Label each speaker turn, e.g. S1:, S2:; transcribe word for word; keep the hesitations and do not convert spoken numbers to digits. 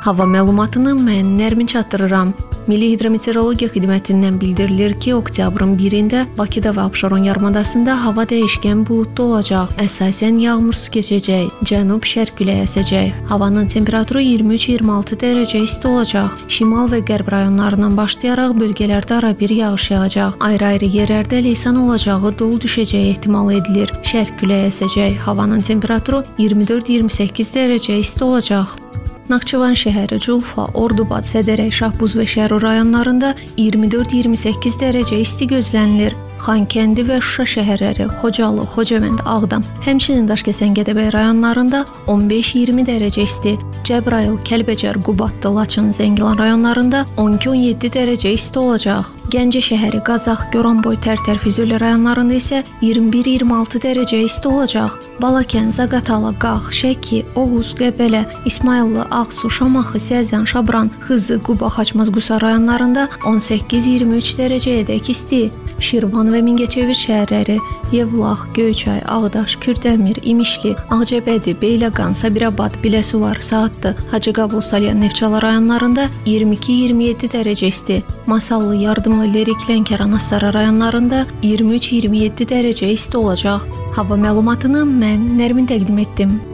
S1: Hava məlumatını mən Nərmin çatdırıram. Milli Hidrometeorologiya Xidmətindən bildirilir ki, oktyabrın birində Bakıda və Abşeron yarımadasında hava dəyişkən buludlu olacaq. Əsasən yağmursuz keçəcək, cənub-şərq küləyi əsəcək. Havanın temperaturu iyirmi üç iyirmi altı dərəcə isti olacaq. Şimal və qərb rayonlarından başlayaraq bölgələrdə arabir yağış yağacaq. Ayrı-ayrı yerlərdə leysan olacağı, dolu düşəcəyi ehtimal edilir. Şərq küləyi əsəcək. Havanın temperaturu iyirmi dörd iyirmi səkkiz dərəcə isti olacaq. Naxçıvan şəhəri, Culfa, Ordubad, Sədərək, Şahbuz və Şərur rayonlarında iyirmi dörd iyirmi səkkiz dərəcə isti gözlənilir. Xankəndi və Şuşa şəhərləri, Xocalı, Xocavənd, Ağdam, həmçinin Daşkəsən, Gədəbəy rayonlarında on beş iyirmi dərəcə isti. Cəbrayıl, Kəlbəcər, Qubadlı, Laçın, Zəngilan rayonlarında on iki on yeddi dərəcə isti olacaq. Gəncə şəhəri, Qazax, Goranboy, Tərtər, Füzuli rayonlarında isə iyirmi bir iyirmi altı dərəcə isti olacaq. Balakən, Zaqatala, Qax, Şəki, Oğuz, Qəbələ, İsmayıllı, Ağsu, Şamaxı, Səzən, Şabran, Xızı, Quba, Xaçmaz, Qusa rayonlarında on səkkiz iyirmi üç dərəcəyədək isti. Şirvan və Mingəçevir şəhərləri, Yevlax, Göyçay, Ağdaş, Kürdəmir, İmişli, Ağcabədi, Beyləqan, Sabirabad, Biləsuvar, Saatlı, Hacıqabul, Salyan, Neftçala rayonlarında iyirmi iki iyirmi yeddi dərəcə isti. Masallı, Yardımlı, Lerik, Lənkəran, Astara rayonlarında iyirmi üç iyirmi yeddi dərəcə isti olacaq. Hava məlumatını mən Nərmin təqdim etdim.